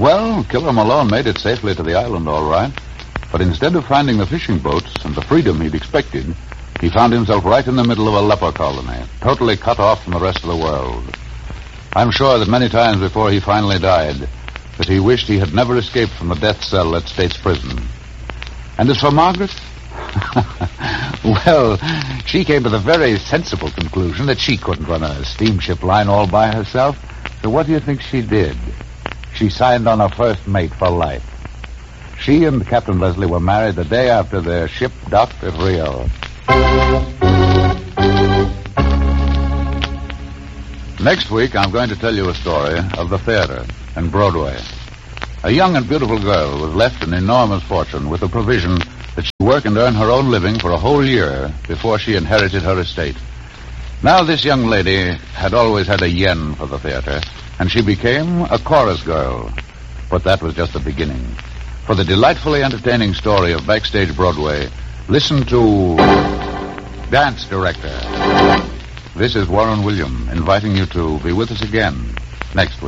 Well, Killer Malone made it safely to the island, all right. But instead of finding the fishing boats and the freedom he'd expected, he found himself right in the middle of a leper colony, totally cut off from the rest of the world. I'm sure that many times before he finally died, that he wished he had never escaped from the death cell at State's Prison. And as for Margaret? Well, she came to the very sensible conclusion that she couldn't run a steamship line all by herself. So what do you think she did? She signed on a first mate for life. She and Captain Leslie were married the day after their ship docked at Rio. Next week, I'm going to tell you a story of the theater and Broadway. A young and beautiful girl was left an enormous fortune with the provision that she work and earn her own living for a whole year before she inherited her estate. Now, this young lady had always had a yen for the theater, and she became a chorus girl. But that was just the beginning. For the delightfully entertaining story of Backstage Broadway, listen to Dance Director. This is Warren William inviting you to be with us again next week.